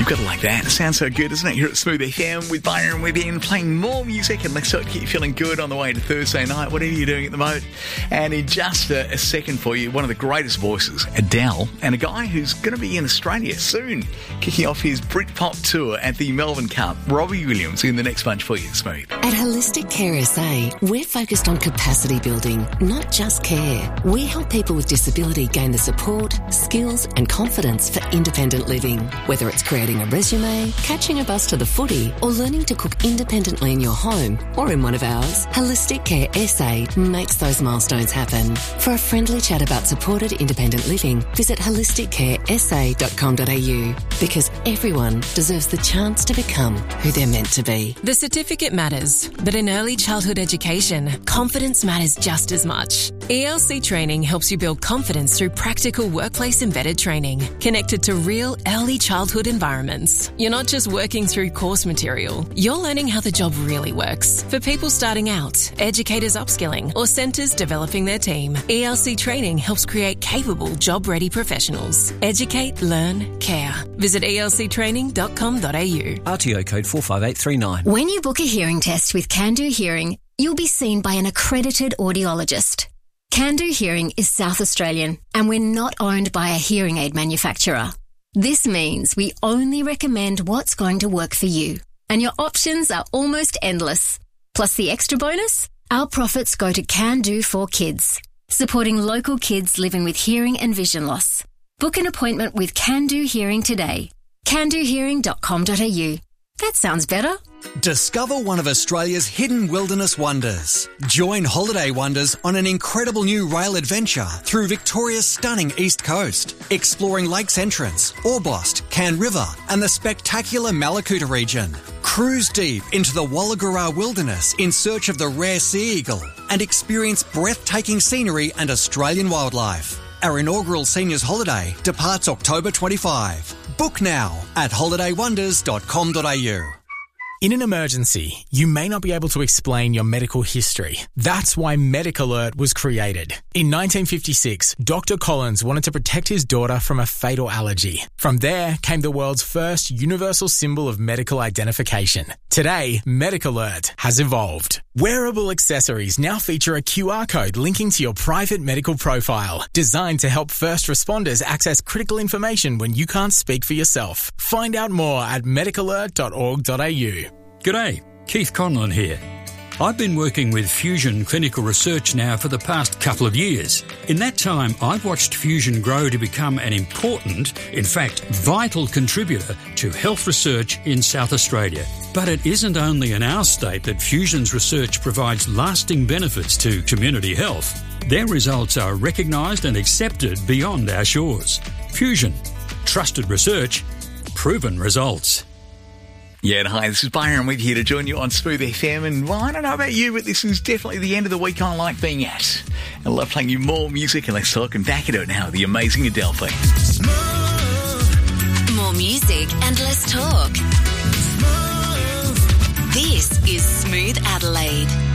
You've got it like that. It sounds so good, doesn't it? Here at Smooth FM with Byron Within, playing more music, and let's get you feeling good on the way to Thursday night, whatever you're doing at the moment. And in just a second for you, one of the greatest voices, Adele, and a guy who's going to be in Australia soon, kicking off his Britpop tour at the Melbourne Cup. Robbie Williams in the next bunch for you, Smooth. At Holistic Care SA, we're focused on capacity building, not just care. We help people with disability gain the support, skills and confidence for independent living. Whether it's creating a resume, catching a bus to the footy, or learning to cook independently in your home or in one of ours, Holistic Care SA makes those milestones happen. For a friendly chat about supported independent living, visit holisticcaresa.com.au, because everyone deserves the chance to become who they're meant to be. The certificate matters, but in early childhood education, confidence matters just as much. ELC Training helps you build confidence through practical workplace-embedded training, connected to real early childhood environments. You're not just working through course material, you're learning how the job really works. For people starting out, educators upskilling, or centres developing their team, ELC Training helps create capable, job-ready professionals. Educate, learn, care. Visit elctraining.com.au. RTO code 45839. When you book a hearing test with Can-Do Hearing, you'll be seen by an accredited audiologist. Can-Do Hearing is South Australian, and we're not owned by a hearing aid manufacturer. This means we only recommend what's going to work for you, and your options are almost endless. Plus the extra bonus, our profits go to Can-Do for Kids, supporting local kids living with hearing and vision loss. Book an appointment with Can-Do Hearing today. candohearing.com.au. That sounds better. Discover one of Australia's hidden wilderness wonders. Join Holiday Wonders on an incredible new rail adventure through Victoria's stunning east coast, exploring Lakes Entrance, Orbost, Can River and the spectacular Malakuta region. Cruise deep into the Wollagura wilderness in search of the rare sea eagle and experience breathtaking scenery and Australian wildlife. Our inaugural seniors holiday departs October 25. Book now at holidaywonders.com.au. In an emergency, you may not be able to explain your medical history. That's why MedicAlert was created. In 1956, Dr. Collins wanted to protect his daughter from a fatal allergy. From there came the world's first universal symbol of medical identification. Today, MedicAlert has evolved. Wearable accessories now feature a QR code linking to your private medical profile, designed to help first responders access critical information when you can't speak for yourself. Find out more at medicalert.org.au. G'day, Keith Conlon here. I've been working with Fusion Clinical Research now for the past couple of years. In that time, I've watched Fusion grow to become an important, in fact, vital contributor to health research in South Australia. But it isn't only in our state that Fusion's research provides lasting benefits to community health. Their results are recognised and accepted beyond our shores. Fusion. Trusted research. Proven results. Yeah, and hi, this is Byron with you to join you on Smooth FM. And well, I don't know about you, but this is definitely the end of the week I like being at. I love playing you more music, and let's talk and back into it now. The amazing Adele thing. More music and less talk. This is Smooth Adelaide.